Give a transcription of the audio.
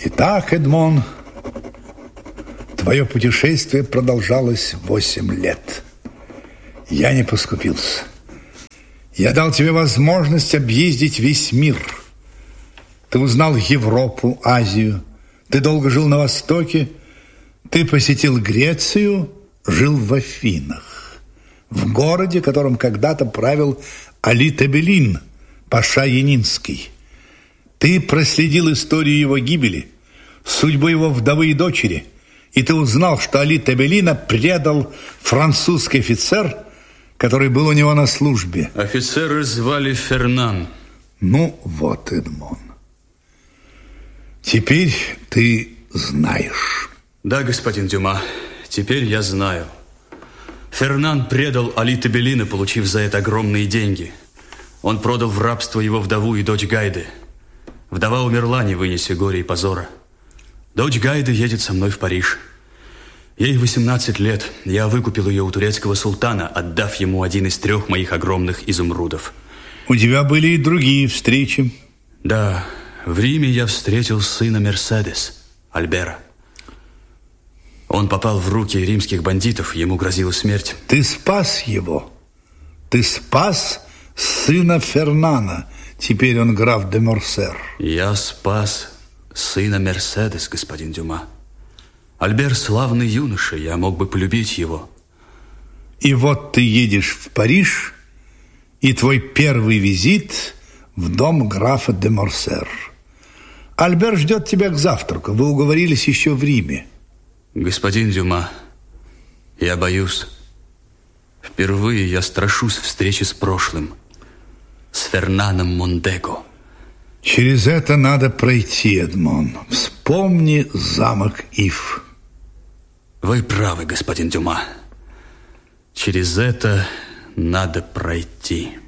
Итак, Эдмон, твое путешествие продолжалось 8 лет. Я не поскупился. Я дал тебе возможность объездить весь мир. Ты узнал Европу, Азию. Ты долго жил на Востоке. Ты посетил Грецию, жил в Афинах, в городе, которым когда-то правил Али Тебелин, паша Янинский. Ты проследил историю его гибели, судьбу его вдовы и дочери, и ты узнал, что Али Тебелина предал французский офицер, который был у него на службе. Офицера звали Фернан. Ну вот, Эдмон. Теперь ты знаешь. Да, господин Дюма, теперь я знаю. Фернан предал Али Тебелина, получив за это огромные деньги. Он продал в рабство его вдову и дочь Гайды. Вдова умерла, не вынеся горя и позора. Дочь Гайды едет со мной в Париж. Ей 18 лет. Я выкупил ее у турецкого султана, отдав ему один из 3 моих огромных изумрудов. У тебя были и другие встречи. Да, в Риме я встретил сына Мерседес, Альбера. Он попал в руки римских бандитов, ему грозила смерть. Ты спас его. Ты спас сына Фернана. Теперь он граф де Морсер. Я спас сына Мерседес, господин Дюма. Альбер славный юноша, я мог бы полюбить его. И вот ты едешь в Париж, и твой первый визит в дом графа де Морсер. Альбер ждет тебя к завтраку. Вы уговорились еще в Риме. Господин Дюма, я боюсь. Впервые я страшусь встречи с прошлым, с Фернаном Мондего. Через это надо пройти, Эдмон. Вспомни замок Иф. Вы правы, господин Дюма. Через это надо пройти.